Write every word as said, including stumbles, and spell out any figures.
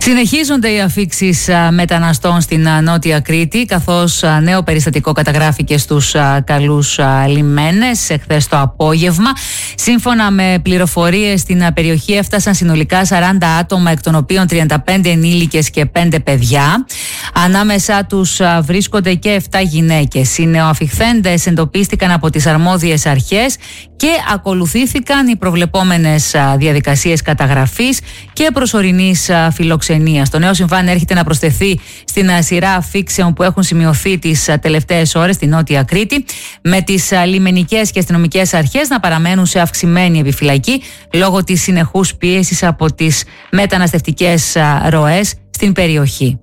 Συνεχίζονται οι αφίξεις μεταναστών στην Νότια Κρήτη, καθώς νέο περιστατικό καταγράφηκε στους καλούς λιμένες εχθές το απόγευμα. Σύμφωνα με πληροφορίες, στην περιοχή έφτασαν συνολικά σαράντα άτομα, εκ των οποίων τριάντα πέντε ενήλικες και πέντε παιδιά. Ανάμεσά τους βρίσκονται και επτά γυναίκες. Οι νεοαφιχθέντες εντοπίστηκαν από τις αρμόδιες αρχές και ακολουθήθηκαν οι προβλεπόμενες διαδικασίες καταγραφής και προσωρινής φιλοξενίας. Το νέο συμβάν έρχεται να προσθεθεί στην σειρά αφίξεων που έχουν σημειωθεί τις τελευταίες ώρες στη Νότια Κρήτη, με τις λιμενικές και αστυνομικές αρχές να παραμένουν σε αυξημένη επιφυλακή λόγω της συνεχούς πίεσης από τις μεταναστευτικές ροές στην περιοχή.